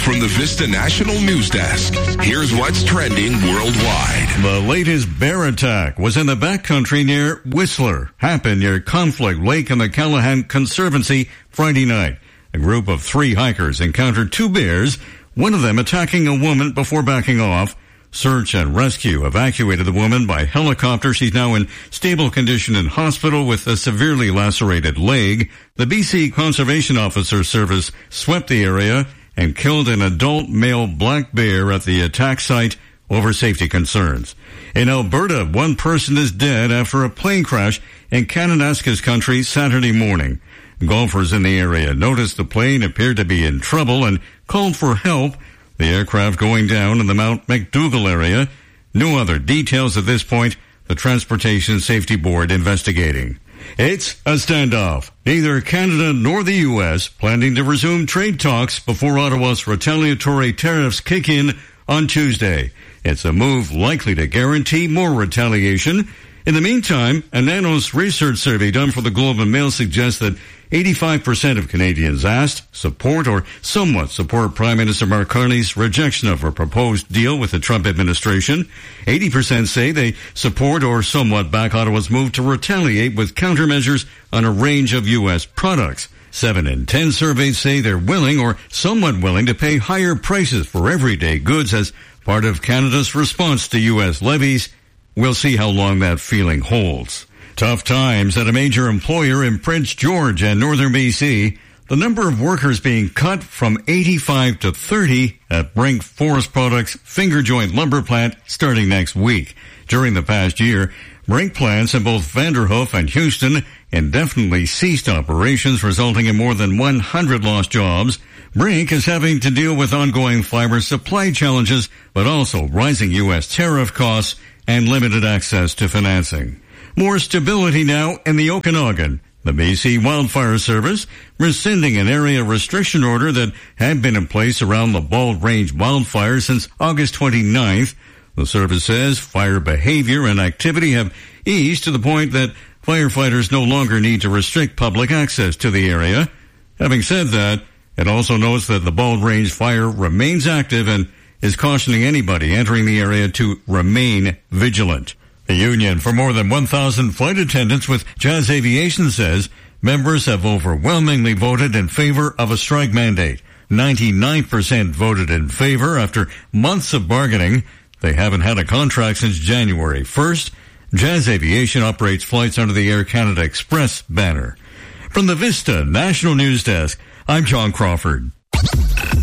from the Vista National News Desk, here's what's trending worldwide. The latest bear attack was in the backcountry near Whistler. Happened near Conflict Lake in the Callahan Conservancy Friday night. A group of 3 hikers encountered 2 bears, one of them attacking a woman before backing off. Search and rescue evacuated the woman by helicopter. She's now in stable condition in hospital with a severely lacerated leg. The BC Conservation Officer Service swept the area and killed an adult male black bear at the attack site over safety concerns. In Alberta, 1 person is dead after a plane crash in Kananaskis country Saturday morning. Golfers in the area noticed the plane appeared to be in trouble and called for help. The aircraft going down in the Mount McDougall area. No other details at this point. The Transportation Safety Board investigating. It's a standoff. Neither Canada nor the U.S. planning to resume trade talks before Ottawa's retaliatory tariffs kick in on Tuesday. It's a move likely to guarantee more retaliation. In the meantime, a Nanos research survey done for the Globe and Mail suggests that 85% of Canadians asked support or somewhat support Prime Minister Mark Carney's rejection of a proposed deal with the Trump administration. 80% say they support or somewhat back Ottawa's move to retaliate with countermeasures on a range of U.S. products. 7 in 10 surveys say they're willing or somewhat willing to pay higher prices for everyday goods as part of Canada's response to U.S. levies. We'll see how long that feeling holds. Tough times at a major employer in Prince George and northern BC. The number of workers being cut from 85 to 30 at Brink Forest Products finger joint lumber plant starting next week. During the past year, Brink plants in both Vanderhoof and Houston indefinitely ceased operations, resulting in more than 100 lost jobs. Brink is having to deal with ongoing fiber supply challenges, but also rising U.S. tariff costs and limited access to financing. More stability now in the Okanagan. The BC Wildfire Service rescinding an area restriction order that had been in place around the Bald Range wildfire since August 29th. The service says fire behavior and activity have eased to the point that firefighters no longer need to restrict public access to the area. Having said that, it also notes that the Bald Range fire remains active and is cautioning anybody entering the area to remain vigilant. The union for more than 1,000 flight attendants with Jazz Aviation says members have overwhelmingly voted in favor of a strike mandate. 99% voted in favor after months of bargaining. They haven't had a contract since January 1st. Jazz Aviation operates flights under the Air Canada Express banner. From the Vista National News Desk, I'm John Crawford.